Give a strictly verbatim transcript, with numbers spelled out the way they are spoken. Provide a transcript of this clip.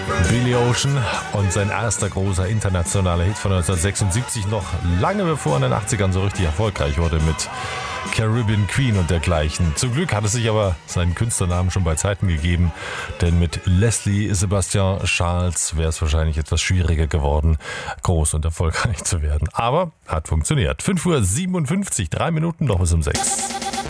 Billy Ocean und sein erster großer internationaler Hit von neunzehnhundertsechsundsiebzig, noch lange bevor er in den achtzigern so richtig erfolgreich wurde mit Caribbean Queen und dergleichen. Zum Glück hat es sich aber seinen Künstlernamen schon bei Zeiten gegeben, denn mit Leslie Sebastian Charles wäre es wahrscheinlich etwas schwieriger geworden, groß und erfolgreich zu werden. Aber hat funktioniert. fünf Uhr siebenundfünfzig, drei Minuten noch bis um sechs.